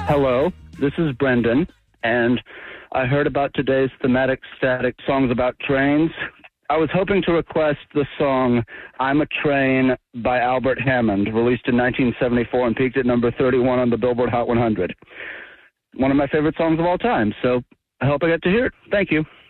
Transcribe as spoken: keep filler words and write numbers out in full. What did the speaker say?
Hello, this is Brendan, and I heard about today's thematic static songs about trains. I was hoping to request the song I'm a Train by Albert Hammond, released in nineteen seventy-four and peaked at number thirty-one on the Billboard Hot one hundred. One of my favorite songs of all time, so I hope I get to hear it. Thank you.